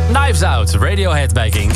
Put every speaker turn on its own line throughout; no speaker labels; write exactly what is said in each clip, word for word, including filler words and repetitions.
Knives Out, Radiohead bij Kink.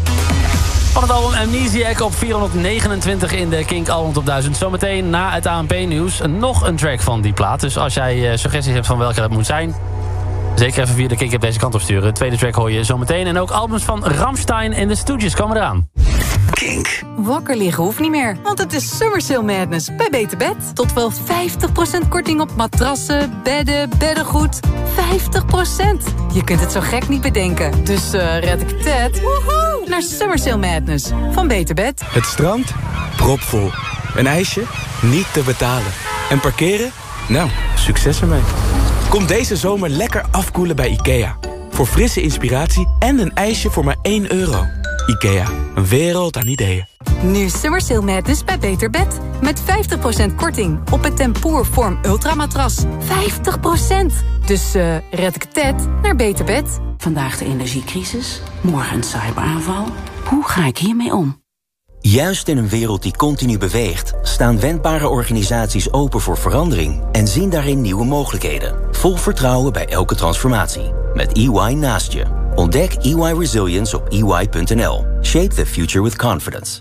Van het album Amnesiac op vierhonderdnegenentwintig in de Kink Album Top duizend. Zometeen na het A N P-nieuws nog een track van die plaat. Dus als jij uh, suggesties hebt van welke dat moet zijn, zeker even via de Kink-app deze kant op sturen. De tweede track hoor je zometeen. En ook albums van Rammstein en de Stooges komen eraan.
Kink.
Wakker liggen hoeft niet meer, want het is Summer Sale Madness bij Beter Bed. Tot wel vijftig procent korting op matrassen, bedden, beddengoed. vijftig procent. Je kunt het zo gek niet bedenken. Dus uh, red ik het woehoe, naar Summer Sale Madness van Beter Bed.
Het strand? Propvol. Een ijsje? Niet te betalen. En parkeren? Nou, succes ermee. Kom deze zomer lekker afkoelen bij IKEA. Voor frisse inspiratie en een ijsje voor maar één euro. IKEA, een wereld aan ideeën.
Nu Summer Sale Madness bij Beter Bed. Met vijftig procent korting op het Tempoor Form Ultramatras. vijftig procent. Dus uh, red ik het naar Beter Bed.
Vandaag de energiecrisis, morgen een cyberaanval. Hoe ga ik hiermee om?
Juist in een wereld die continu beweegt, staan wendbare organisaties open voor verandering en zien daarin nieuwe mogelijkheden. Vol vertrouwen bij elke transformatie. Met E Y naast je. Ontdek E Y Resilience op E Y punt N L. Shape the future with confidence.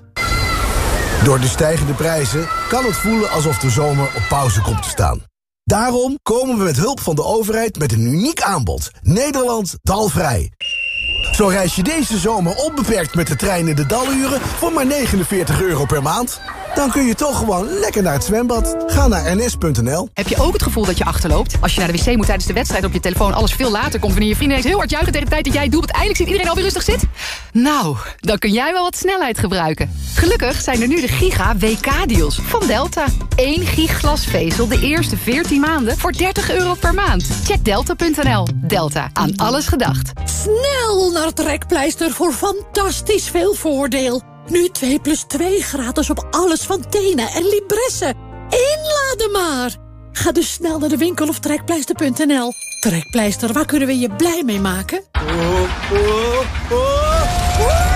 Door de stijgende prijzen kan het voelen alsof de zomer op pauze komt te staan. Daarom komen we met hulp van de overheid met een uniek aanbod. Nederland dalvrij. Zo reis je deze zomer onbeperkt met de trein in de daluren voor maar negenenveertig euro per maand. Dan kun je toch gewoon lekker naar het zwembad. Ga naar N S punt N L.
Heb je ook het gevoel dat je achterloopt? Als je naar de wc moet tijdens de wedstrijd op je telefoon, alles veel later komt wanneer je vrienden ineens heel hard juichen tegen de tijd dat jij doelpunt eindelijk ziet iedereen alweer rustig zit? Nou, dan kun jij wel wat snelheid gebruiken. Gelukkig zijn er nu de Giga W K-deals van Delta. één gig glasvezel de eerste veertien maanden voor dertig euro per maand. Check delta punt N L. Delta, aan alles gedacht.
Snel naar Trekpleister voor fantastisch veel voordeel. Nu twee plus twee gratis op alles van Tena en Libresse. Inladen maar! Ga dus snel naar de winkel of trekpleister punt N L. Trekpleister, waar kunnen we je blij mee maken?
Oh, oh, oh, oh.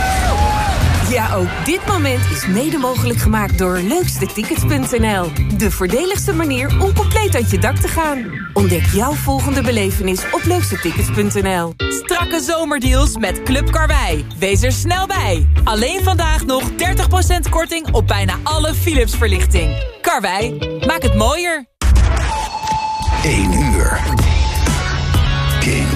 Ja, ook dit moment is mede mogelijk gemaakt door leukstetickets punt N L. De voordeligste manier om compleet uit je dak te gaan. Ontdek jouw volgende belevenis op leukstetickets punt N L.
Strakke zomerdeals met Club Karwei. Wees er snel bij. Alleen vandaag nog dertig procent korting op bijna alle Philips verlichting. Karwei, maak het mooier.
één uur. Kink.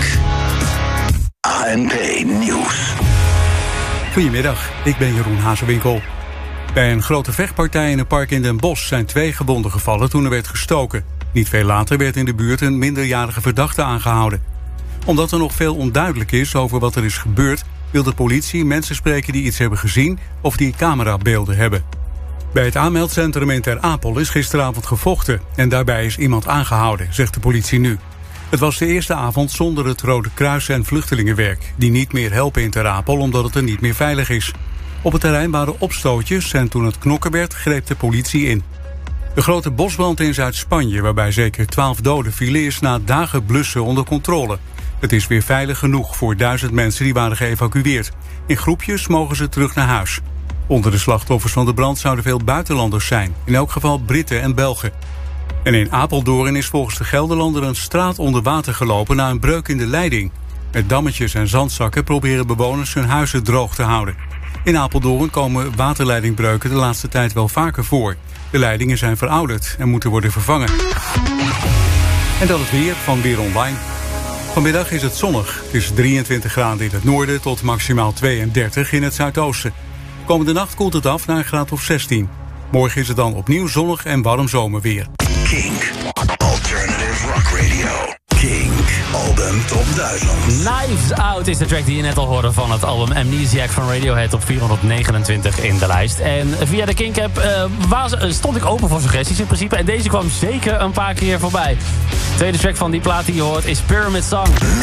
A N P Nieuws.
Goedemiddag, ik ben Jeroen Hazewinkel. Bij een grote vechtpartij in een park in Den Bosch zijn twee gewonden gevallen toen er werd gestoken. Niet veel later werd in de buurt een minderjarige verdachte aangehouden. Omdat er nog veel onduidelijk is over wat er is gebeurd, wil de politie mensen spreken die iets hebben gezien of die camerabeelden hebben. Bij het aanmeldcentrum in Ter Apel is gisteravond gevochten en daarbij is iemand aangehouden, zegt de politie nu. Het was de eerste avond zonder het Rode Kruis en vluchtelingenwerk, die niet meer helpen in Ter Apel omdat het er niet meer veilig is. Op het terrein waren opstootjes en toen het knokken werd, greep de politie in. De grote bosbrand in Zuid-Spanje, waarbij zeker twaalf doden vielen, is na dagen blussen onder controle. Het is weer veilig genoeg voor duizend mensen die waren geëvacueerd. In groepjes mogen ze terug naar huis. Onder de slachtoffers van de brand zouden veel buitenlanders zijn, in elk geval Britten en Belgen. En in Apeldoorn is volgens de Gelderlander een straat onder water gelopen na een breuk in de leiding. Met dammetjes en zandzakken proberen bewoners hun huizen droog te houden. In Apeldoorn komen waterleidingbreuken de laatste tijd wel vaker voor. De leidingen zijn verouderd en moeten worden vervangen. En dan het weer van Weer Online. Vanmiddag is het zonnig. Het is drieëntwintig graden in het noorden tot maximaal tweeëndertig in het zuidoosten. Komende nacht koelt het af naar een graad of zestien. Morgen is het dan opnieuw zonnig en warm zomerweer.
Kink. Alternative Rock Radio. Kink. Album Top duizend.
Knives Out is de track die je net al hoorde van het album Amnesiac van Radiohead op vierhonderdnegenentwintig in de lijst. En via de Kink-app uh, was, uh, stond ik open voor suggesties in principe. En deze kwam zeker een paar keer voorbij. De tweede track van die plaat die je hoort is Pyramid Song.